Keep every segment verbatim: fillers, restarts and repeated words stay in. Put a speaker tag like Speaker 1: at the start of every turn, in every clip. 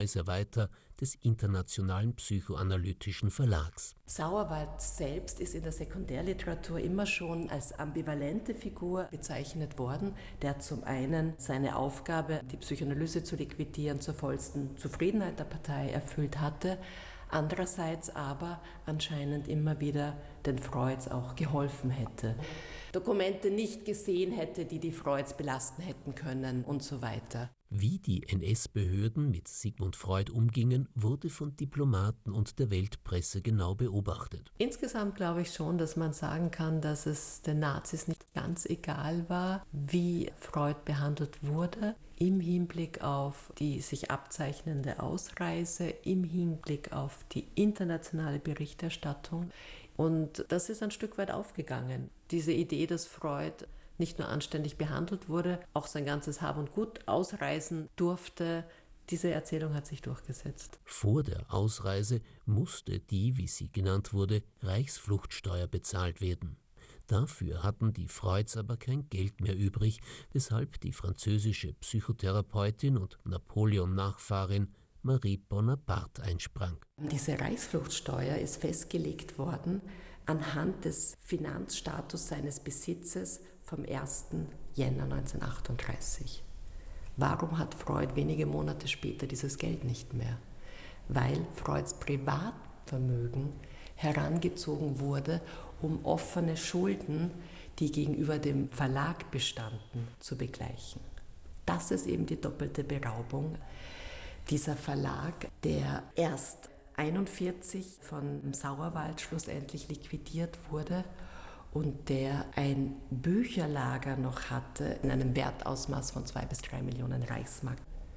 Speaker 1: ist er weiter des Internationalen Psychoanalytischen Verlags.
Speaker 2: Sauerwald selbst ist in der Sekundärliteratur immer schon als ambivalente Figur bezeichnet worden, der zum einen seine Aufgabe, die Psychoanalyse zu liquidieren, zur vollsten Zufriedenheit der Partei erfüllt hatte, andererseits aber anscheinend immer wieder den Freuds auch geholfen hätte. Dokumente nicht gesehen hätte, die die Freuds belasten hätten können und so weiter.
Speaker 1: Wie die N S-Behörden mit Sigmund Freud umgingen, wurde von Diplomaten und der Weltpresse genau beobachtet.
Speaker 2: Insgesamt glaube ich schon, dass man sagen kann, dass es den Nazis nicht ganz egal war, wie Freud behandelt wurde, im Hinblick auf die sich abzeichnende Ausreise, im Hinblick auf die internationale Berichterstattung. Und das ist ein Stück weit aufgegangen. Diese Idee, dass Freud nicht nur anständig behandelt wurde, auch sein ganzes Hab und Gut ausreisen durfte, diese Erzählung hat sich durchgesetzt.
Speaker 1: Vor der Ausreise musste die, wie sie genannt wurde, Reichsfluchtsteuer bezahlt werden. Dafür hatten die Freuds aber kein Geld mehr übrig, weshalb die französische Psychotherapeutin und Napoleon-Nachfahrin Marie Bonaparte einsprang.
Speaker 2: Diese Reichsfluchtsteuer ist festgelegt worden anhand des Finanzstatus seines Besitzes vom ersten Jänner neunzehnhundertachtunddreißig. Warum hat Freud wenige Monate später dieses Geld nicht mehr? Weil Freuds Privatvermögen herangezogen wurde, um offene Schulden, die gegenüber dem Verlag bestanden, zu begleichen. Das ist eben die doppelte Beraubung. Dieser Verlag, der erst einundvierzig von Sauerwald schlussendlich liquidiert wurde und der ein Bücherlager noch hatte in einem Wertausmaß von zwei bis drei Millionen Reichsmark.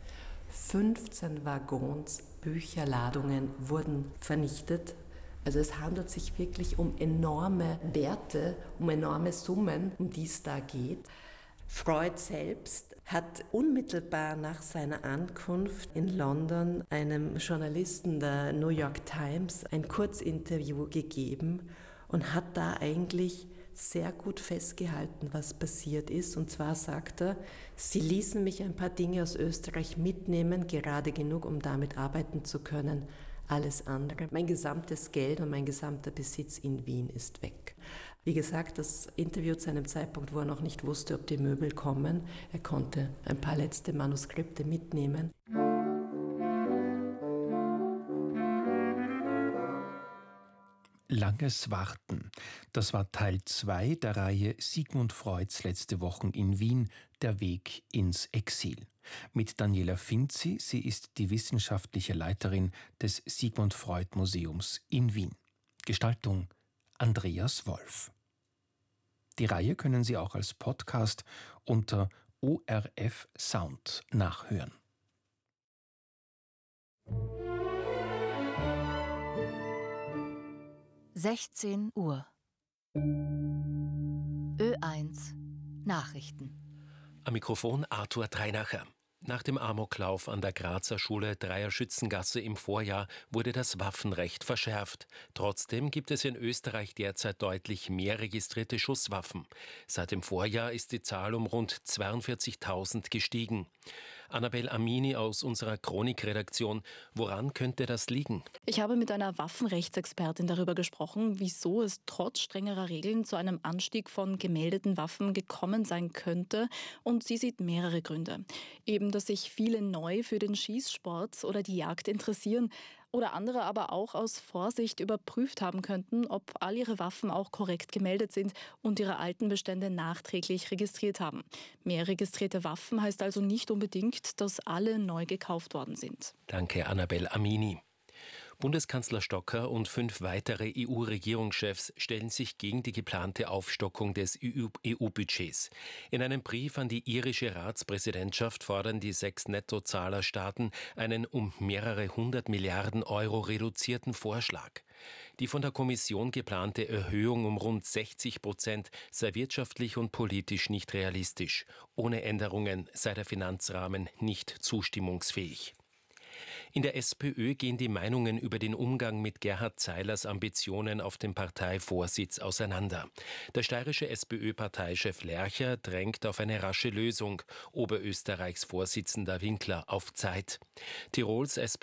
Speaker 2: fünfzehn Waggons Bücherladungen wurden vernichtet. Also es handelt sich wirklich um enorme Werte, um enorme Summen, um die es da geht. Freud selbst hat unmittelbar nach seiner Ankunft in London einem Journalisten der New York Times ein Kurzinterview gegeben und hat da eigentlich sehr gut festgehalten, was passiert ist. Und zwar sagt er, sie ließen mich ein paar Dinge aus Österreich mitnehmen, gerade genug, um damit arbeiten zu können. Alles andere, mein gesamtes Geld und mein gesamter Besitz in Wien ist weg. Wie gesagt, das Interview zu einem Zeitpunkt, wo er noch nicht wusste, ob die Möbel kommen. Er konnte ein paar letzte Manuskripte mitnehmen.
Speaker 3: Langes Warten. Das war Teil zwei der Reihe Sigmund Freuds letzte Wochen in Wien, der Weg ins Exil. Mit Daniela Finzi, sie ist die wissenschaftliche Leiterin des Sigmund Freud Museums in Wien. Gestaltung Andreas Wolf. Die Reihe können Sie auch als Podcast unter O R F Sound nachhören.
Speaker 4: sechzehn Uhr. Ö eins Nachrichten.
Speaker 5: Am Mikrofon Arthur Dreinacher. Nach dem Amoklauf an der Grazer Schule Dreier-Schützengasse im Vorjahr wurde das Waffenrecht verschärft. Trotzdem gibt es in Österreich derzeit deutlich mehr registrierte Schusswaffen. Seit dem Vorjahr ist die Zahl um rund zweiundvierzigtausend gestiegen. Annabel Amini aus unserer Chronik-Redaktion. Woran könnte das liegen?
Speaker 6: Ich habe mit einer Waffenrechtsexpertin darüber gesprochen, wieso es trotz strengerer Regeln zu einem Anstieg von gemeldeten Waffen gekommen sein könnte. Und sie sieht mehrere Gründe. Eben, dass sich viele neu für den Schießsport oder die Jagd interessieren oder andere aber auch aus Vorsicht überprüft haben könnten, ob all ihre Waffen auch korrekt gemeldet sind und ihre alten Bestände nachträglich registriert haben. Mehr registrierte Waffen heißt also nicht unbedingt, dass alle neu gekauft worden sind.
Speaker 5: Danke, Annabel Amini. Bundeskanzler Stocker und fünf weitere E U-Regierungschefs stellen sich gegen die geplante Aufstockung des E U-Budgets. In einem Brief an die irische Ratspräsidentschaft fordern die sechs Nettozahlerstaaten einen um mehrere hundert Milliarden Euro reduzierten Vorschlag. Die von der Kommission geplante Erhöhung um rund sechzig Prozent sei wirtschaftlich und politisch nicht realistisch. Ohne Änderungen sei der Finanzrahmen nicht zustimmungsfähig. In der SPÖ gehen die Meinungen über den Umgang mit Gerhard Zeilers Ambitionen auf dem Parteivorsitz auseinander. Der steirische SPÖ-Parteichef Lercher drängt auf eine rasche Lösung, Oberösterreichs Vorsitzender Winkler auf Zeit. Tirols SPÖ